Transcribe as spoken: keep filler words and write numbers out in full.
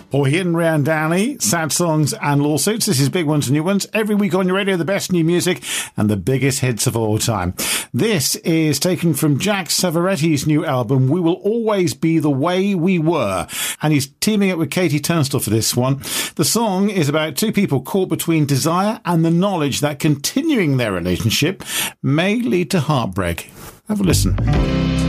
Bohemian Randani, sad songs and lawsuits. This is Big Ones and New Ones. Every week on your radio, the best new music and the biggest hits of all time. This is taken from Jack Savoretti's new album, We Will Always Be the Way We Were. And he's teaming up with Katie Tunstall for this one. The song is about two people caught between desire and the knowledge that continuing their relationship may lead to heartbreak. Have a listen.